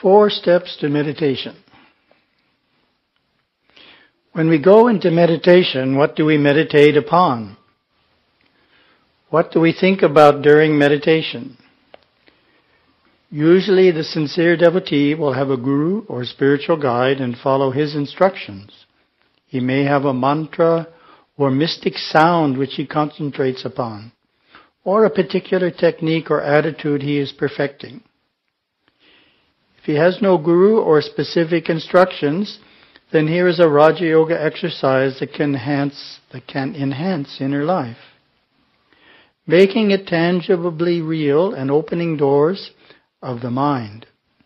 4 steps to meditation. When we go into meditation, what do we meditate upon? What do we think about during meditation? Usually the sincere devotee will have a guru or spiritual guide and follow his instructions. He may have a mantra or mystic sound which he concentrates upon, or a particular technique or attitude he is perfecting. If he has no guru or specific instructions, then here is a Raja Yoga exercise that can enhance inner life. Making it tangibly real and opening doors of the mind.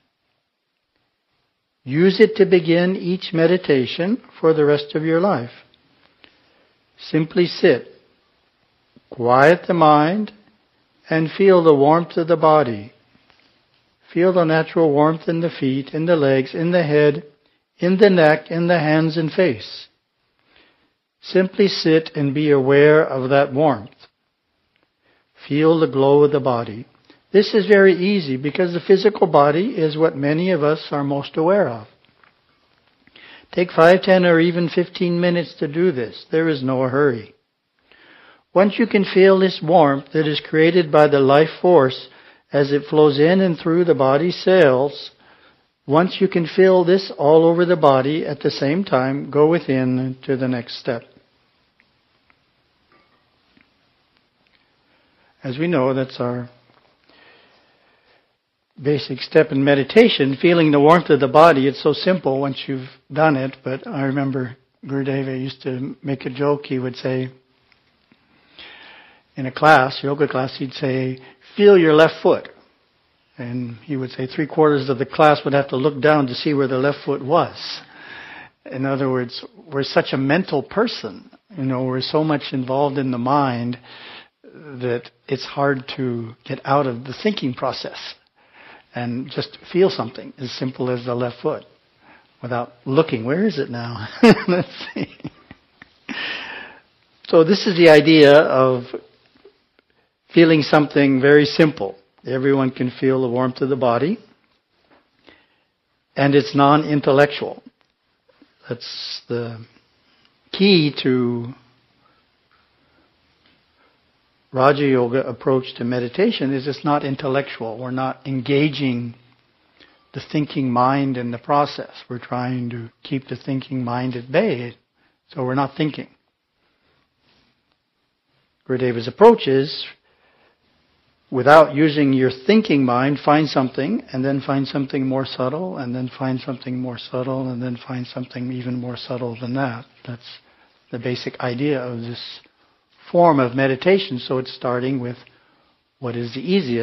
Use it to begin each meditation for the rest of your life. Simply sit, quiet the mind, and feel the warmth of the body. Feel the natural warmth in the feet, in the legs, in the head, in the neck, in the hands and face. Simply sit and be aware of that warmth. Feel the glow of the body. This is very easy because the physical body is what many of us are most aware of. Take 5, 10, or even 15 minutes to do this. There is no hurry. Once you can feel this warmth that is created by the life force as it flows in and through the body cells, once you can feel this all over the body at the same time, go within to the next step. As we know, that's our basic step in meditation, feeling the warmth of the body. It's so simple once you've done it, but I remember Gurudeva used to make a joke. He would say, in a class, yoga class, he'd say, feel your left foot. And he would say 3/4 of the class would have to look down to see where the left foot was. In other words, we're such a mental person. We're so much involved in the mind that it's hard to get out of the thinking process and just feel something as simple as the left foot without looking. Where is it now? Let's see. So this is the idea of feeling something very simple. Everyone can feel the warmth of the body. And it's non-intellectual. That's the key to Raja Yoga approach to meditation, is it's not intellectual. We're not engaging the thinking mind in the process. We're trying to keep the thinking mind at bay. So we're not thinking. Gurudeva's approach is, without using your thinking mind, find something, and then find something more subtle, and then find something more subtle, and then find something even more subtle than that. That's the basic idea of this form of meditation. So it's starting with what is the easiest.